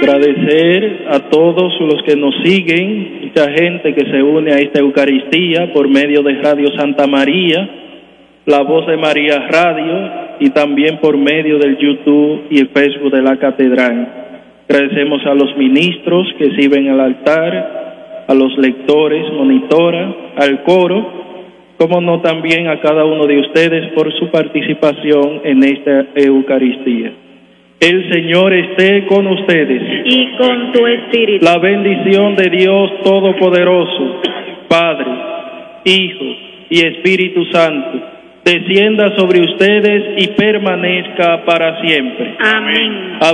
Agradecer a todos los que nos siguen, mucha gente que se une a esta Eucaristía por medio de Radio Santa María, La Voz de María Radio y también por medio del YouTube y el Facebook de la Catedral. Agradecemos a los ministros que sirven al altar, a los lectores, monitora, al coro, como no también a cada uno de ustedes por su participación en esta Eucaristía. El Señor esté con ustedes. Y con tu espíritu. La bendición de Dios Todopoderoso, Padre, Hijo y Espíritu Santo, descienda sobre ustedes y permanezca para siempre. Amén.